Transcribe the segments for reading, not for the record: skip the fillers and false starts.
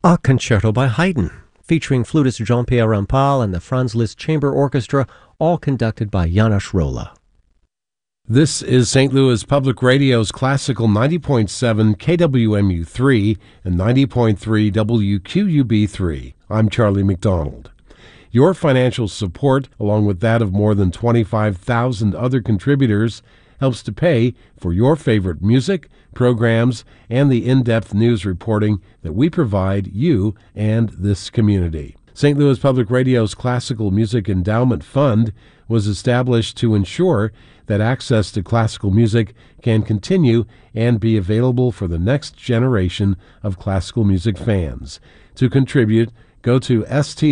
A concerto by Haydn, featuring flutist Jean-Pierre Rampal and the Franz Liszt Chamber Orchestra, all conducted by János Róla. This is St. Louis Public Radio's Classical 90.7 KWMU3 and 90.3 WQUB3. I'm Charlie McDonald. Your financial support, along with that of more than 25,000 other contributors, helps to pay for your favorite music, programs, and the in-depth news reporting that we provide you and this community. St. Louis Public Radio's Classical Music Endowment Fund was established to ensure that access to classical music can continue and be available for the next generation of classical music fans. To contribute, go to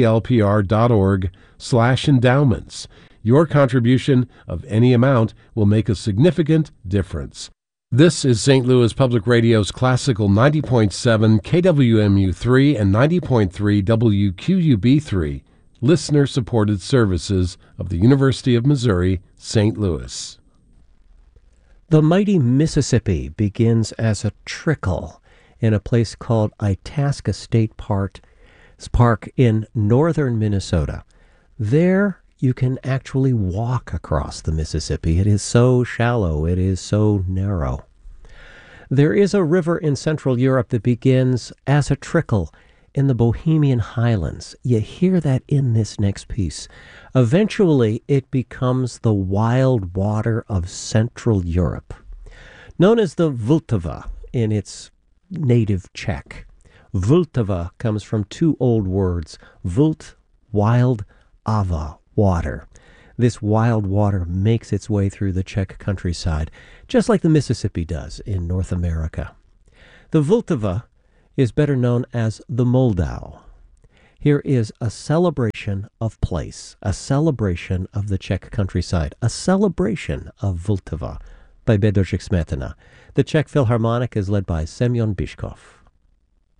stlpr.org/endowments. Your contribution of any amount will make a significant difference. This is St. Louis Public Radio's Classical 90.7 KWMU3 and 90.3 WQUB3, listener-supported services of the University of Missouri, St. Louis. The mighty Mississippi begins as a trickle in a place called Itasca State Park in northern Minnesota. There you can actually walk across the Mississippi. It is so shallow, it is so narrow. There is a river in Central Europe that begins as a trickle in the Bohemian Highlands. You hear that in this next piece. Eventually, it becomes the wild water of Central Europe, known as the Vltava in its native Czech. Vltava comes from two old words, vult, wild, ava, water. This wild water makes its way through the Czech countryside, just like the Mississippi does in North America. The Vltava is better known as the Moldau. Here is a celebration of place, a celebration of the Czech countryside, a celebration of Vltava by Bedřich Smetana. The Czech Philharmonic is led by Semyon Bychkov.